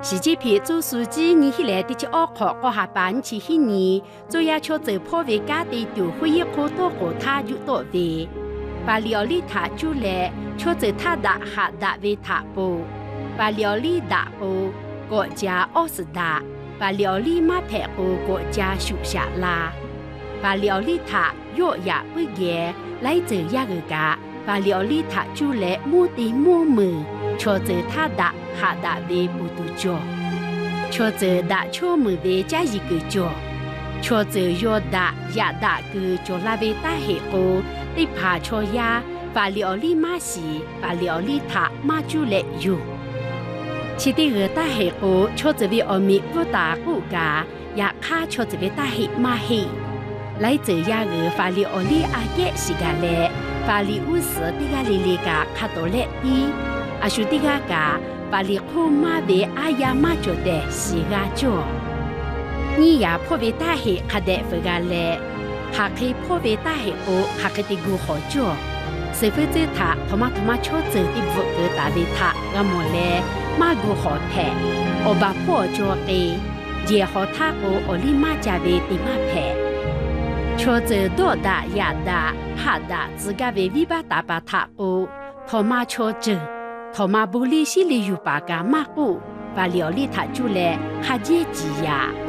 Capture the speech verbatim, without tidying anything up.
习近平做书记年起来的去奥考高下班去一年，主要朝走破为家的都会一科多和他就多位，把料理他就来，朝走他大下大为他部，把料理大部国家二十大，把料理马排部国家收下啦，把料理他若也不言来走一个家，把料理他就来目的目门。朝着他大下大为不度脚，朝着大朝门为加一个脚，朝着要大亚大个脚拉为大黑锅，你爬朝呀，把料理马西，把料理他马就来用。其第二大黑锅，朝着为阿米不大骨架，也卡朝着为大黑马黑。来这样个法律奥利阿杰是个嘞，法律乌斯的个里里个卡多来的。阿叔的个个，把你苦马为阿呀马做的是个做，你也破为大黑还得分个嘞，还可以破为大黑哦，还可以过好做。谁会在他他妈他妈敲走的五个大为他，那么嘞马过好拍，我把破做的，也好他个我立马加为的马拍，敲走多大也大，怕大自个为尾巴大把他哦，他妈敲走。他妈不离心里有八个马虎，把料理他出来，还接鸡呀。